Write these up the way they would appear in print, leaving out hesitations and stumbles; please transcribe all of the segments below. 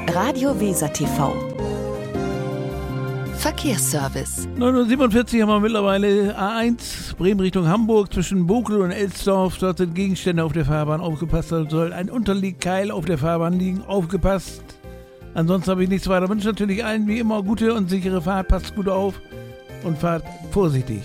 Radio Weser TV. Verkehrsservice. 9:47 haben wir mittlerweile A1 Bremen Richtung Hamburg zwischen Bokel und Elsdorf. Dort sind Gegenstände auf der Fahrbahn. Aufgepasst, da soll ein Unterlegkeil auf der Fahrbahn liegen. Aufgepasst. Ansonsten habe ich nichts weiter. Wünsche natürlich allen wie immer gute und sichere Fahrt. Passt gut auf und fahrt vorsichtig.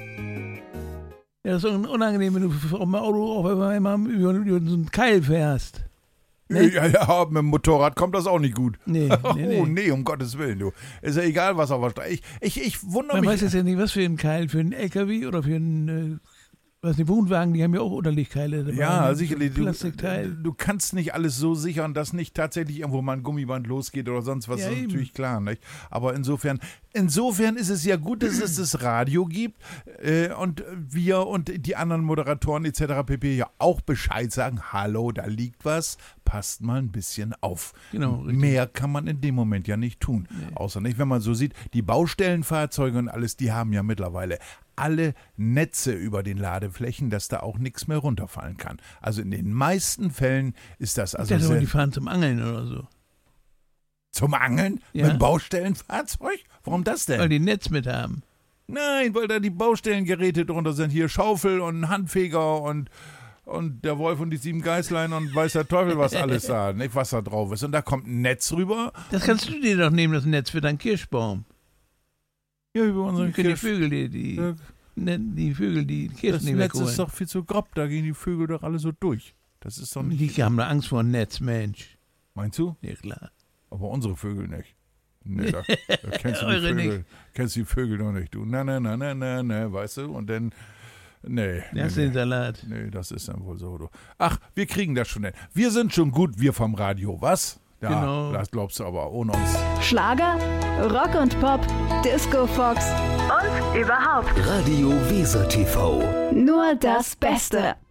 Ja, das ist unangenehm, wenn du auf dem Auto auf einmal über so einen Keil fährst. Nee? Ja, mit dem Motorrad kommt das auch nicht gut. Nee. Oh nee, um Gottes Willen, du. Ist ja egal, was auf der Straße. Ich wundere mich. Man weiß jetzt ja nicht, was für ein Keil, für einen LKW oder für einen Wohnwagen, die haben ja auch Unterlegkeile dabei. Ja, sicherlich. Plastikteil. Du kannst nicht alles so sichern, dass nicht tatsächlich irgendwo mal ein Gummiband losgeht oder sonst was. Ja, das ist natürlich klar, nicht? Aber insofern ist es ja gut, dass es das Radio gibt und wir und die anderen Moderatoren etc. pp. Ja auch Bescheid sagen, hallo, da liegt was, passt mal ein bisschen auf. Genau, mehr kann man in dem Moment ja nicht tun. Nee. Außer nicht, wenn man so sieht, die Baustellenfahrzeuge und alles, die haben ja mittlerweile alle Netze über den Ladeflächen, dass da auch nichts mehr runterfallen kann. Also in den meisten Fällen ist das also sehr... Die fahren zum Angeln oder so. Zum Angeln? Ja. Mit einem Baustellenfahrzeug? Warum das denn? Weil die ein Netz mit haben. Nein, weil da die Baustellengeräte drunter sind. Hier Schaufel und Handfeger und der Wolf und die 7 Geißlein und weiß der Teufel, was alles da, nicht, was da drauf ist. Und da kommt ein Netz rüber. Das kannst du dir doch nehmen, das Netz für deinen Kirschbaum. Ja, über unseren die Vögel, die Vögel, die Kirschen nicht wegholen. Das Netz ist doch viel zu grob, da gehen die Vögel doch alle so durch. Das ist doch nicht... Die haben da Angst vor dem Netz, Mensch. Meinst du? Ja, klar. Aber unsere Vögel nicht. Nee, da kennst du die Vögel nicht. Kennst die Vögel noch nicht, du. Na, weißt du? Und dann... Nee. Das ist den Salat. Nee, das ist dann wohl so, du. Ach, wir kriegen das schon hin. Wir sind schon gut, wir vom Radio, was? Ja, genau. Das glaubst du aber, ohne uns. Schlager, Rock und Pop, Disco Fox und überhaupt Radio Weser TV. Nur das Beste.